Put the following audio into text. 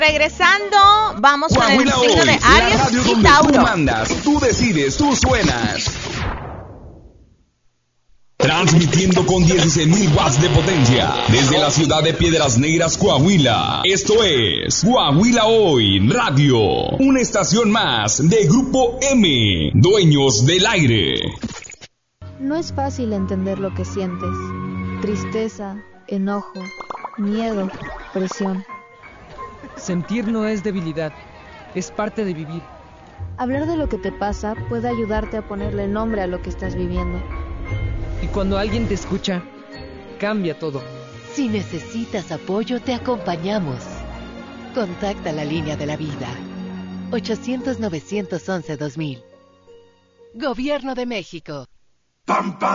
Regresando, vamos con el Coahuila signo Hoy, de la Aries radio y donde tú Tauro. mandas, tú decides, tú suenas. Transmitiendo con 16,000 watts de potencia desde la ciudad de Piedras Negras, Coahuila. Esto es Coahuila Hoy Radio, una estación más de Grupo M, dueños del aire. No es fácil entender lo que sientes. Tristeza, enojo, miedo, presión. Sentir no es debilidad, es parte de vivir. Hablar de lo que te pasa puede ayudarte a ponerle nombre a lo que estás viviendo. Y cuando alguien te escucha, cambia todo. Si necesitas apoyo, te acompañamos. Contacta la línea de la vida. 800-911-2000. Gobierno de México.